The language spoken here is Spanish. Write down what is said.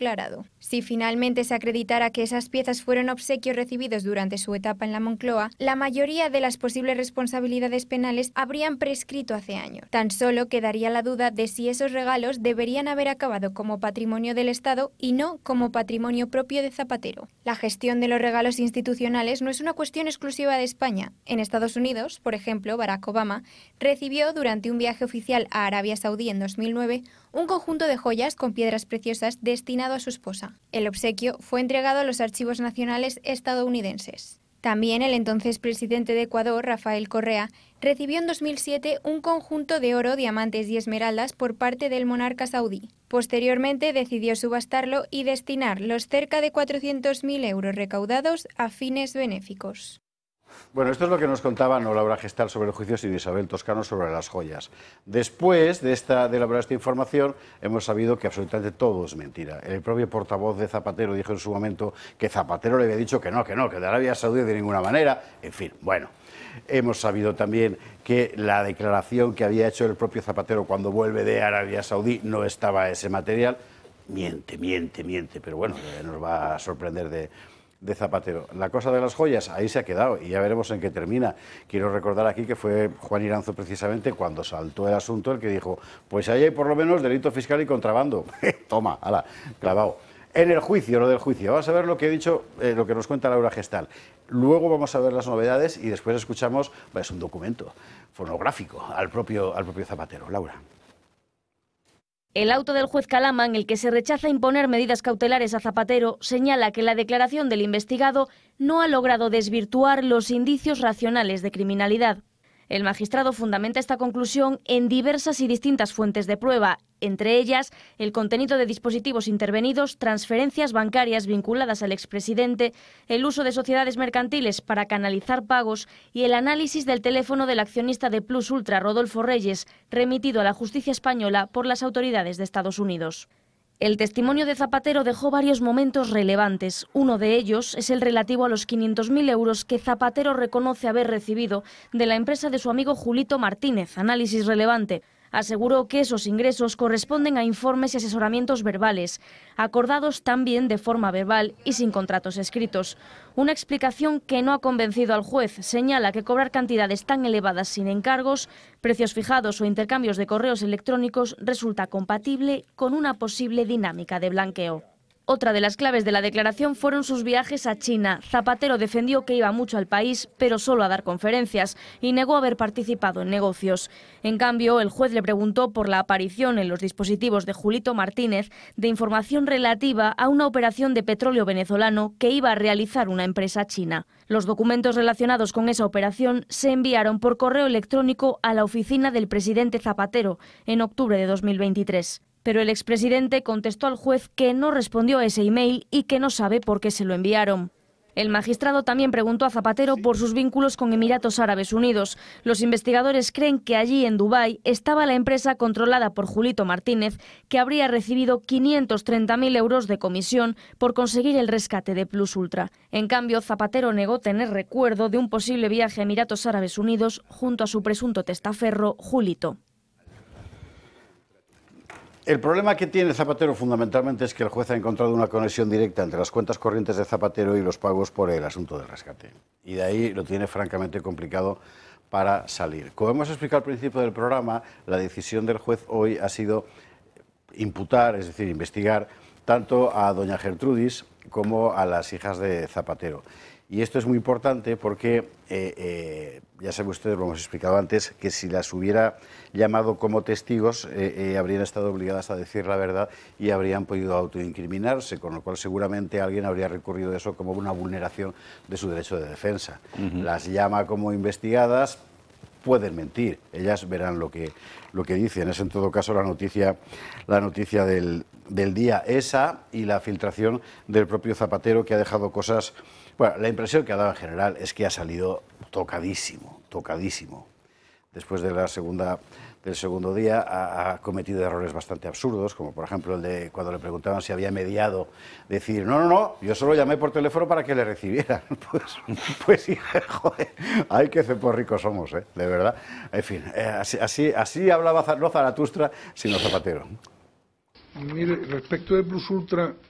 declarado. Si finalmente se acreditara que esas piezas fueron obsequios recibidos durante su etapa en la Moncloa, la mayoría de las posibles responsabilidades penales habrían prescrito hace años. Tan solo quedaría la duda de si esos regalos deberían haber acabado como patrimonio del Estado y no como patrimonio propio de Zapatero. La gestión de los regalos institucionales no es una cuestión exclusiva de España. En Estados Unidos, por ejemplo, Barack Obama recibió durante un viaje oficial a Arabia Saudí en 2009 un conjunto de joyas con piedras preciosas destinado a su esposa. El obsequio fue entregado a los archivos nacionales estadounidenses. También el entonces presidente de Ecuador, Rafael Correa, recibió en 2007 un conjunto de oro, diamantes y esmeraldas por parte del monarca saudí. Posteriormente decidió subastarlo y destinar los cerca de 400.000 euros recaudados a fines benéficos. Bueno, esto es lo que nos contaba no Laura Gestal sobre el juicio, sino Isabel Toscano sobre las joyas. Después de elaborar esta información, hemos sabido que absolutamente todo es mentira. El propio portavoz de Zapatero dijo en su momento que Zapatero le había dicho que de Arabia Saudí de ninguna manera. En fin, bueno. Hemos sabido también que la declaración que había hecho el propio Zapatero cuando vuelve de Arabia Saudí no estaba ese material. Miente, pero bueno, nos va a sorprender de Zapatero. La cosa de las joyas, ahí se ha quedado y ya veremos en qué termina. Quiero recordar aquí que fue Juan Iranzo precisamente cuando saltó el asunto el que dijo, pues ahí hay por lo menos delito fiscal y contrabando. Toma, ala, clavado. En el juicio, lo del juicio, vamos a ver lo que he dicho, lo que nos cuenta Laura Gestal. Luego vamos a ver las novedades y después escuchamos, es un documento fonográfico al propio Zapatero. Laura. El auto del juez Calama, en el que se rechaza imponer medidas cautelares a Zapatero, señala que la declaración del investigado no ha logrado desvirtuar los indicios racionales de criminalidad. El magistrado fundamenta esta conclusión en diversas y distintas fuentes de prueba, entre ellas el contenido de dispositivos intervenidos, transferencias bancarias vinculadas al expresidente, el uso de sociedades mercantiles para canalizar pagos y el análisis del teléfono del accionista de Plus Ultra, Rodolfo Reyes, remitido a la justicia española por las autoridades de Estados Unidos. El testimonio de Zapatero dejó varios momentos relevantes. Uno de ellos es el relativo a los 500.000 euros que Zapatero reconoce haber recibido de la empresa de su amigo Julito Martínez. Análisis relevante. Aseguró que esos ingresos corresponden a informes y asesoramientos verbales, acordados también de forma verbal y sin contratos escritos. Una explicación que no ha convencido al juez. Señala que cobrar cantidades tan elevadas sin encargos, precios fijados o intercambios de correos electrónicos resulta compatible con una posible dinámica de blanqueo. Otra de las claves de la declaración fueron sus viajes a China. Zapatero defendió que iba mucho al país, pero solo a dar conferencias, y negó haber participado en negocios. En cambio, el juez le preguntó por la aparición en los dispositivos de Julito Martínez de información relativa a una operación de petróleo venezolano que iba a realizar una empresa china. Los documentos relacionados con esa operación se enviaron por correo electrónico a la oficina del presidente Zapatero en octubre de 2023. Pero el expresidente contestó al juez que no respondió a ese email y que no sabe por qué se lo enviaron. El magistrado también preguntó a Zapatero por sus vínculos con Emiratos Árabes Unidos. Los investigadores creen que allí, en Dubái, estaba la empresa controlada por Julito Martínez, que habría recibido 530.000 euros de comisión por conseguir el rescate de Plus Ultra. En cambio, Zapatero negó tener recuerdo de un posible viaje a Emiratos Árabes Unidos junto a su presunto testaferro, Julito. El problema que tiene Zapatero fundamentalmente es que el juez ha encontrado una conexión directa entre las cuentas corrientes de Zapatero y los pagos por el asunto del rescate. Y de ahí lo tiene francamente complicado para salir. Como hemos explicado al principio del programa, la decisión del juez hoy ha sido imputar, es decir, investigar tanto a doña Gertrudis como a las hijas de Zapatero. Y esto es muy importante porque, ya saben ustedes, lo hemos explicado antes, que si las hubiera llamado como testigos, habrían estado obligadas a decir la verdad y habrían podido autoincriminarse, con lo cual seguramente alguien habría recurrido a eso como una vulneración de su derecho de defensa. Las llama como investigadas, pueden mentir, ellas verán lo que dicen. Es en todo caso la noticia del día, esa y la filtración del propio Zapatero, que ha dejado cosas. Bueno, la impresión que ha dado en general es que ha salido tocadísimo. Después del segundo día ha cometido errores bastante absurdos, como por ejemplo el de cuando le preguntaban si había mediado, decir, no, yo solo llamé por teléfono para que le recibieran. Pues hija, joder, ay, qué ceporricos somos, de verdad. En fin, así hablaba no Zaratustra, sino Zapatero. Mire, respecto de Plus Ultra,